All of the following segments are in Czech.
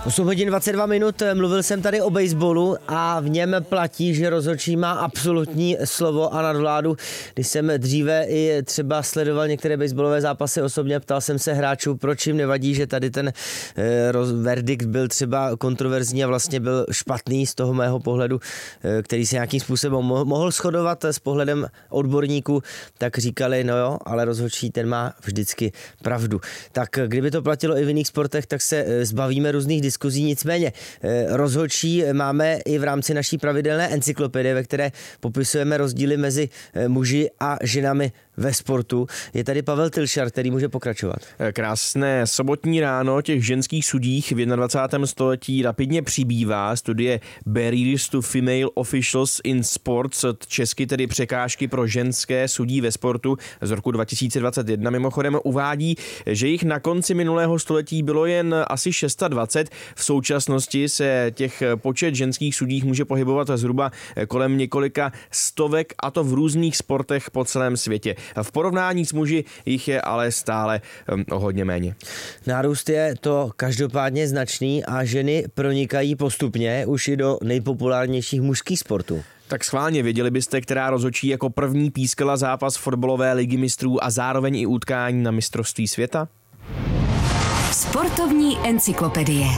8 hodin 22 minut, mluvil jsem tady o baseballu a v něm platí, že rozhodčí má absolutní slovo a nadvládu. Když jsem dříve i třeba sledoval některé baseballové zápasy osobně, ptal jsem se hráčů, proč jim nevadí, že tady ten verdikt byl třeba kontroverzní a vlastně byl špatný z toho mého pohledu, který se nějakým způsobem mohl shodovat s pohledem odborníků, tak říkali, no jo, ale rozhodčí ten má vždycky pravdu. Tak kdyby to platilo i v jiných sportech, tak se zbavíme různých diskuzí, nicméně rozhodčí máme i v rámci naší pravidelné encyklopedie, ve které popisujeme rozdíly mezi muži a ženami ve sportu. Je tady Pavel Tilšar, který může pokračovat. Krásné sobotní ráno těch ženských sudích v 21. století rapidně přibývá. Studie Barriers to Female Officials in Sports, česky tedy překážky pro ženské sudí ve sportu z roku 2021 mimochodem uvádí, že jich na konci minulého století bylo jen asi 620. V současnosti se těch počet ženských sudích může pohybovat zhruba kolem několika stovek, a to v různých sportech po celém světě. V porovnání s muži jich je ale stále o hodně méně. Nárůst je to každopádně značný a ženy pronikají postupně už i do nejpopulárnějších mužských sportů. Tak schválně, věděli byste, která rozhodčí jako první pískala zápas fotbalové ligy mistrů a zároveň i utkání na mistrovství světa? Sportovní encyklopedie.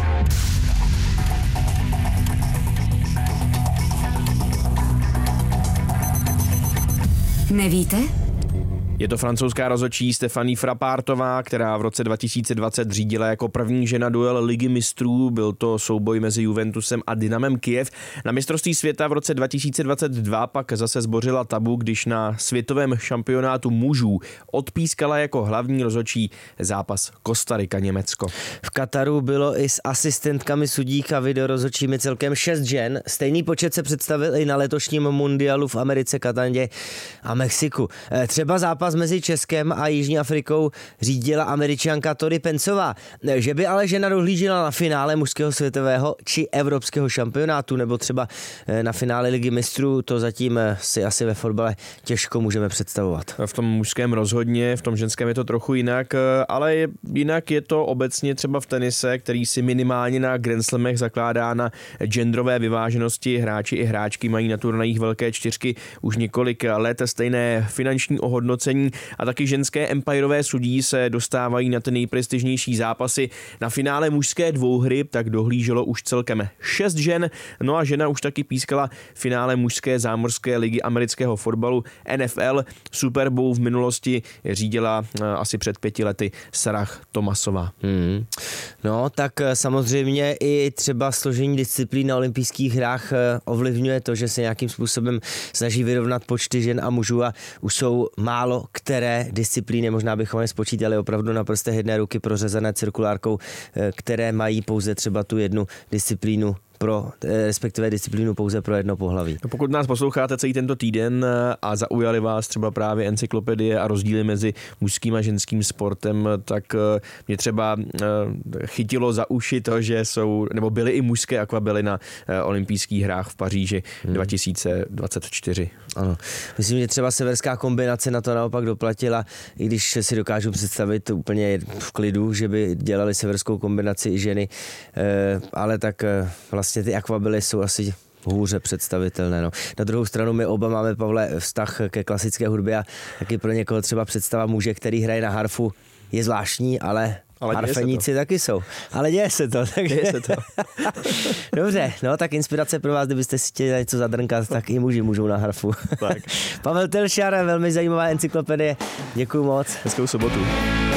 Nevíte? Je to francouzská rozhodčí Stéphanie Frappardová, která v roce 2020 řídila jako první žena duel ligy mistrů. Byl to souboj mezi Juventusem a Dynamem Kyjev. Na mistrovství světa v roce 2022 pak zase zbořila tabu, když na světovém šampionátu mužů odpískala jako hlavní rozhodčí zápas Kostarika-Německo. V Kataru bylo i s asistentkami sudích a videorozhodčími celkem 6 žen. Stejný počet se představil i na letošním mundialu v Americe, Kanadě a Mexiku. Třeba zápas mezi Českem a Jižní Afrikou řídila Američanka Tori Pencová. Že by ale žena dohlížela na finále mužského světového či evropského šampionátu nebo třeba na finále ligy mistrů, to zatím si asi ve fotbale těžko můžeme představovat. V tom mužském rozhodně, v tom ženském je to trochu jinak, ale jinak je to obecně třeba v tenise, který si minimálně na Grand Slamech zakládá na genderové vyváženosti. Hráči i hráčky mají na turnajích velké čtyřky už několik let, stejné finanční ohodnocení a taky ženské empirové sudí se dostávají na ty nejprestižnější zápasy. Na finále mužské dvouhry tak dohlíželo už celkem 6 žen, no a žena už taky pískala finále mužské zámořské ligy amerického fotbalu NFL. Super Bowl v minulosti řídila asi před 5 lety Sarah Thomasová. No tak samozřejmě i třeba složení disciplín na olympijských hrách ovlivňuje to, že se nějakým způsobem snaží vyrovnat počty žen a mužů a už jsou málo které disciplíny, možná bychom je spočítali opravdu na prstech jedné ruky prořezané cirkulárkou, které mají pouze třeba tu jednu disciplínu respektive disciplínu pouze pro jedno pohlaví. Pokud nás posloucháte celý tento týden a zaujali vás třeba právě encyklopedie a rozdíly mezi mužským a ženským sportem, tak mě třeba chytilo za uši to, že byly i mužské akvabily na olympijských hrách v Paříži 2024. Ano. Myslím, že třeba severská kombinace na to naopak doplatila, i když si dokážu představit úplně v klidu, že by dělali severskou kombinaci i ženy, ale tak vlastně ty akvabily jsou asi hůře představitelné. No. Na druhou stranu my oba máme, Pavle, vztah ke klasické hudbě a taky pro někoho třeba představa muže, který hraje na harfu, je zvláštní, ale harfeníci taky jsou. Ale děje se to. Takže... Děje se to. Dobře, no tak inspirace pro vás, kdybyste si chtěli něco zadrnkat, tak i muži můžou na harfu. Tak. Pavel Tilšar, velmi zajímavá encyklopedie. Děkuju moc. Hezkou sobotu.